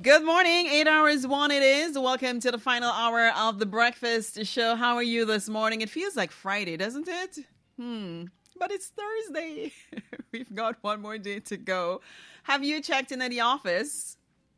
Good morning. 8 hours one it is. Welcome to the final hour of the breakfast show. How are you this morning? It feels like Friday, doesn't it? But it's Thursday. We've got one more day to go. Have you checked in at the office?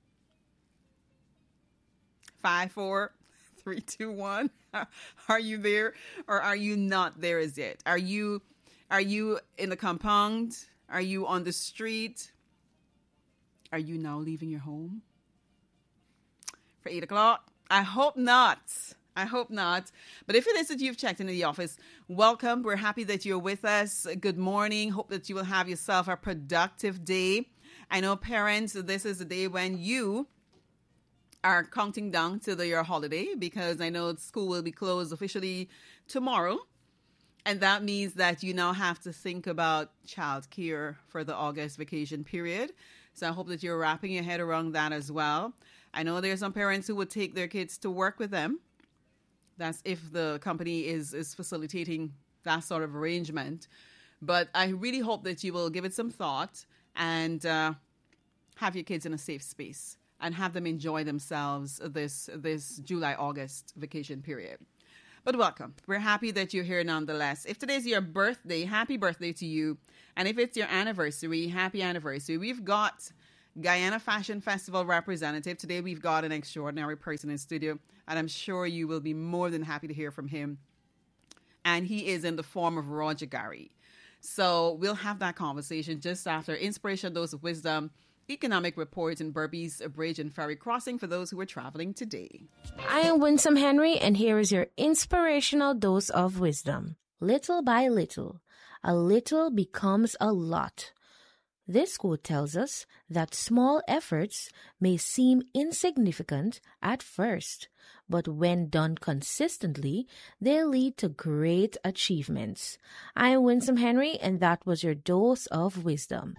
5, 4, 3, 2, 1. Are you there or are you not there as yet? Are you in the compound? Are you on the street? Are you now leaving your home for 8 o'clock? I hope not. But if it is that you've checked into the office, welcome. We're happy that you're with us. Good morning. Hope that you will have yourself a productive day. I know parents, this is the day when you are counting down to your holiday, because I know school will be closed officially tomorrow. And that means that you now have to think about childcare for the August vacation period. So I hope that you're wrapping your head around that as well. I know there's some parents who would take their kids to work with them. That's if the company is facilitating that sort of arrangement. But I really hope that you will give it some thought and have your kids in a safe space and have them enjoy themselves this July-August vacation period. But welcome. We're happy that you're here nonetheless. If today's your birthday, happy birthday to you. And if it's your anniversary, happy anniversary. We've got Guyana Fashion Festival representative. Today we've got an extraordinary person in studio, and I'm sure you will be more than happy to hear from him. And he is in the form of Roger Gary. So we'll have that conversation just after Inspiration Dose of Wisdom, economic reports in Berbice Bridge and Ferry Crossing for those who are traveling today. I am Winsome Henry, and here is your inspirational dose of wisdom. Little by little, a little becomes a lot. This quote tells us that small efforts may seem insignificant at first, but when done consistently, they lead to great achievements. I am Winsome Henry, and that was your dose of wisdom.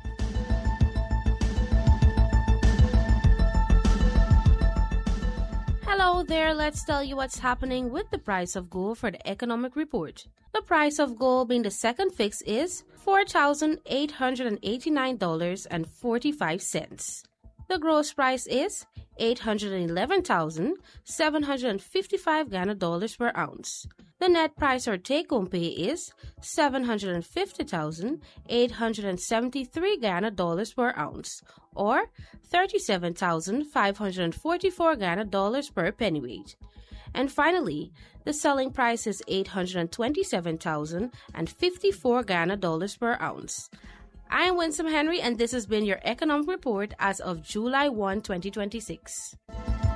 Hello there, let's tell you what's happening with the price of gold for the economic report. The price of gold being the second fix is $4,889.45. The gross price is $811,755 Ghana dollars per ounce. The net price or take-home pay is $750,873 Ghana dollars per ounce, or $37,544 Ghana dollars per pennyweight. And finally, the selling price is $827,054 Ghana dollars per ounce. I am Winsome Henry, and this has been your Economic Report as of July 1, 2026.